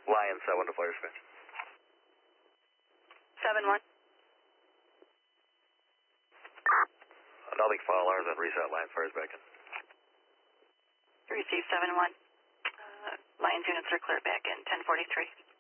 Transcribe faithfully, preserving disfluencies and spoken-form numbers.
Lion seven to fire dispatch. seven one. Uh, nothing file alarms on reset. Lion fires back in. Receive seven one. Uh, Lions units are clear back in ten forty-three.